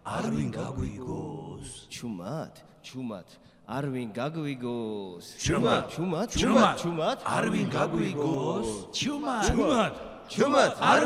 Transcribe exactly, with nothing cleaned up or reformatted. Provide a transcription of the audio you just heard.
არ ვინ გაგვიგოს. ჩუმად, ჩუმად, არ ვინ გაგვიგოს. ჩუმად, ჩუმად, ჩუმად, ჩუმად, არ ვინ გაგვიგოს. ჩუმად ჩუმად, ჩუმად, არ